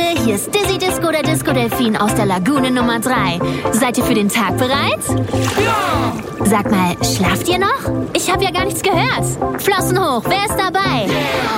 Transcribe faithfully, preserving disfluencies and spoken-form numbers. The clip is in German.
hier ist Dizzy Disco, der Disco Delfin aus der Lagune Nummer drei. Seid ihr für den Tag bereit? Ja! Sag mal, schlaft ihr noch? Ich habe ja gar nichts gehört. Flossen hoch, wer ist dabei? Yeah!